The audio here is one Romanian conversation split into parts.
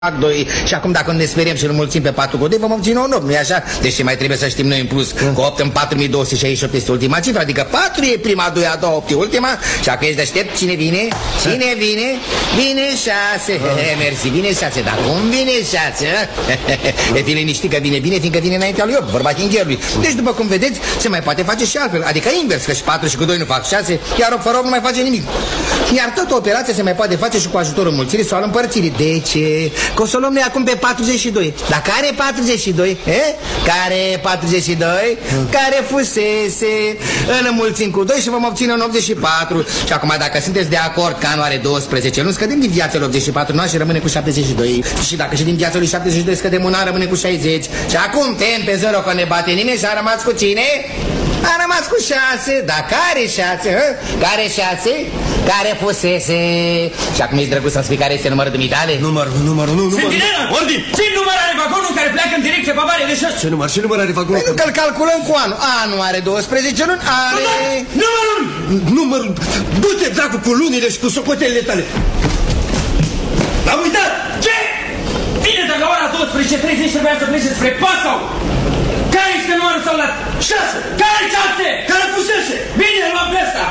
2. Și acum dacă ne speriem și îl mulțim pe 4 cu 2, vom obține un 8, nu-i așa? Deci ce mai trebuie să știm noi în plus? Că 8 în 4268 este ultima cifră, adică 4 e prima, 2 a doua, 8 e ultima. Și acum ești deștept, cine vine? Cine vine? Vine 6. Mersi, vine 6, dar cum vine 6? E fi liniștit că vine bine, fiindcă vine înaintea lui 8, vorba chingherului. Deci după cum vedeți, se mai poate face și altfel, adică invers, că și 4 și cu 2 nu fac 6, iar 8 fără 8 nu mai face nimic. Iar toată operația se mai poate face și cu ajutorul mulțirii sau al împărțirii. De ce? Că o să luăm noi acum pe 42. Dar care e 42? Care e 42? Care fusese înmulțim cu 2 și vom obține un 84. Și acum dacă sunteți de acord că anul are 12 luni, scădem din viața lui 84 nu și rămâne cu 72. Și dacă și din viața lui 72 scădem un an, rămâne cu 60. Și acum tem pe 0 că ne bate nimeni și a rămas cu cine? A rămas cu 6. Dar care 6? Care 6? Care fusese? Și acum ești drăguț să-mi spui care este numărul dumitale? Numărul. Sentinelă! Ordin! Ce număr are vagonul care pleacă în direcție Bavaria de 6? Ce număr are vagonul? Păi nu că-l calculăm cu anul. Anul are 12 luni, are... Numărul! Du-te, dracu, cu lunile și cu socotelele tale! L-am uitat! Ce? Bine, dacă la ora 12:30 trebuia să plece spre Passau! Care este numărul sau la 6? Care 6? Care fusese? Bine, luăm pe ăsta!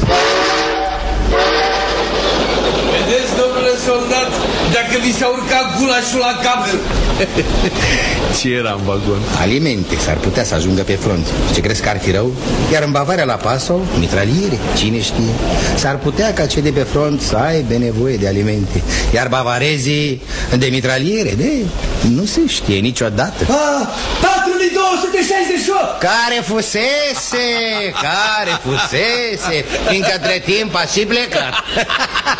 Vedeți, domnule soldat, dacă vi s-a urcat gulașul la cap. Ce era în vagon? Alimente, s-ar putea să ajungă pe front. Ce crezi că ar fi rău? Iar în Bavaria la Passau, mitraliere, cine știe? S-ar putea ca cei de pe front să aibă nevoie de alimente. Iar bavarezii de mitraliere, nu se știe niciodată. 4268! Care fusese? Fiindcă între timp a și plecat.